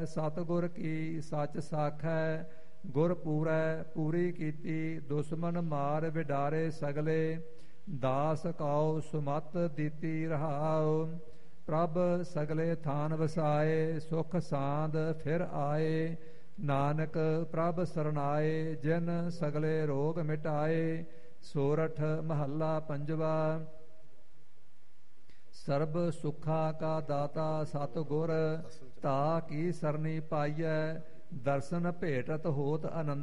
ਸਤਿਗੁਰ ਕੀ ਸੱਚ ਸਾਖੈ। ਗੁਰ ਪੂਰੈ ਪੂਰੀ ਕੀਤੀ ਦੁਸ਼ਮਨ ਮਾਰ ਵਿਡਾਰੇ ਸਗਲੇ। ਦਾਸ ਕਉ ਸੁਮਤ ਦਿੱਤੀ ਰਹਾਉ। ਪ੍ਰਭ ਸਗਲੇ ਥਾਨ ਵਸਾਏ ਸੁਖ ਸਾਂਦ ਫਿਰ ਆਏ। ਨਾਨਕ ਪ੍ਰਭ ਸਰਨਾਏ ਜਿਨ ਸਗਲੇ ਰੋਗ ਮਿਟਾਏ। ਸੋਰਠ ਮਹੱਲਾ ਪੰਜਵਾ। ਸਰਬ ਸੁਖਾ ਕਾ ਦਾਤਾ ਸਤਿਗੁਰ ਤਾ ਕੀ ਸਰਨੀ ਪਾਈਐ। ਦਰਸ਼ਨ ਭੇਟਤ ਹੋਤ ਆਨੰਦ